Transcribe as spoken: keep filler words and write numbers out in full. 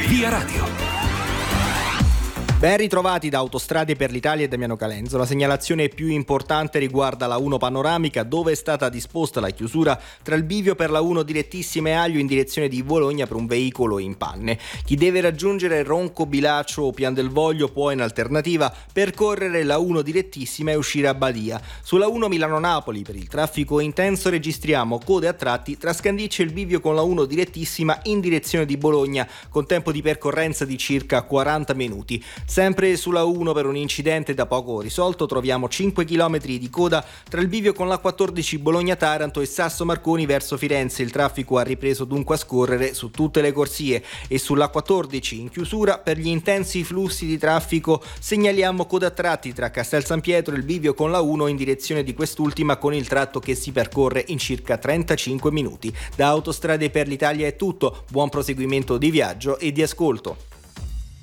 Via Radio. Ben ritrovati da Autostrade per l'Italia e Damiano Calenzo. La segnalazione più importante riguarda la uno panoramica, dove è stata disposta la chiusura tra il bivio per la uno direttissima e Aglio in direzione di Bologna per un veicolo in panne. Chi deve raggiungere Ronco, Bilaccio o Pian del Voglio può in alternativa percorrere la uno direttissima e uscire a Badia. Sulla uno Milano-Napoli per il traffico intenso registriamo code a tratti tra Scandicci e il bivio con la uno direttissima in direzione di Bologna con tempo di percorrenza di circa quaranta minuti. Sempre sulla uno per un incidente da poco risolto troviamo cinque chilometri di coda tra il bivio con la quattordici Bologna-Taranto e Sasso Marconi verso Firenze. Il traffico ha ripreso dunque a scorrere su tutte le corsie e sulla quattordici in chiusura per gli intensi flussi di traffico segnaliamo coda a tratti tra Castel San Pietro e il bivio con la uno in direzione di quest'ultima con il tratto che si percorre in circa trentacinque minuti. Da Autostrade per l'Italia è tutto, buon proseguimento di viaggio e di ascolto.